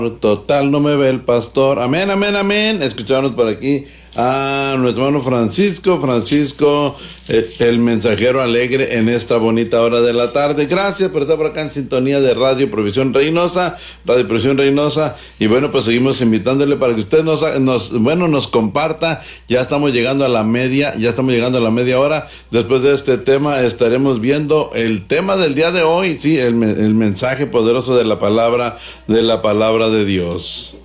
Total, no me ve el pastor. Amén, amén, amén. Escucharnos por aquí a nuestro hermano Francisco, el mensajero alegre en esta bonita hora de la tarde. Gracias por estar por acá en sintonía de Radio Provisión Reynosa. Y bueno, pues seguimos invitándole para que usted nos comparta. Ya estamos llegando a la media hora. Después de este tema estaremos viendo el tema del día de hoy, sí, el mensaje poderoso de la palabra de Dios.